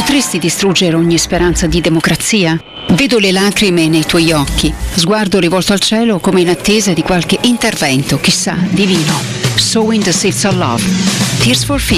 Potresti distruggere ogni speranza di democrazia? Vedo le lacrime nei tuoi occhi, sguardo rivolto al cielo come in attesa di qualche intervento, chissà, divino. Sowing the Seeds of Love. Tears for Fears.